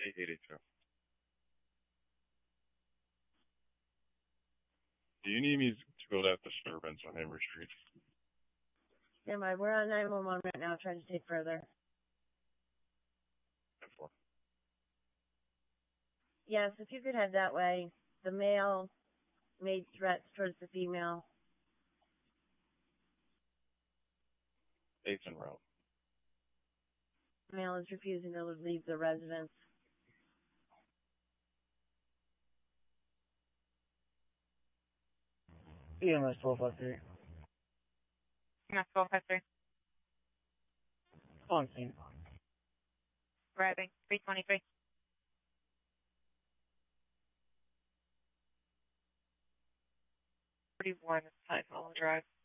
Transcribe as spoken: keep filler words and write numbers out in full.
eight eighty-two. Do you need me to go to that disturbance on Henry Street? Never mind, we're on nine one one right now trying to take further. ten four. Yes, if you could head that way. The male made threats towards the female. eight's en route. The male is refusing to leave the residence. E M S twelve five three. E M S twelve five three. On scene. Arriving. three twenty-three. forty-one, High Hollow Drive.